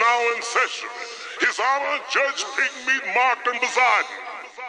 now in session. His Honor, Judge Pigmeat Martin Poseidon.